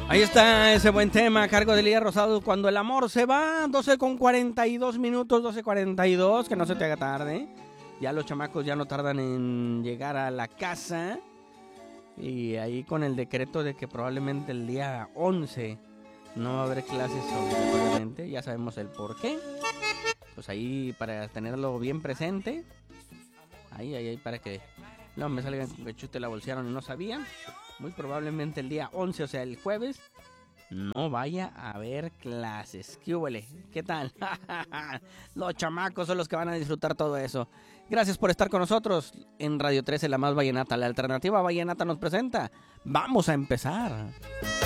Ahí está ese buen tema a cargo de Elías Rosado, Cuando el amor se va, 12:42, 12:42, que no se te haga tarde. Ya los chamacos ya no tardan en llegar a la casa. Y ahí con el decreto de que probablemente el día 11 no va a haber clases obligatoriamente, ya sabemos el por qué. Pues ahí para tenerlo bien presente. Ahí, para que no me salgan con que chute la bolsearon y no sabían. Muy probablemente el día 11, o sea el jueves, no vaya a haber clases. ¿Qué huele? ¿Qué tal? Los chamacos son los que van a disfrutar todo eso. Gracias por estar con nosotros en Radio 13, la más vallenata. La alternativa vallenata nos presenta. Vamos a empezar.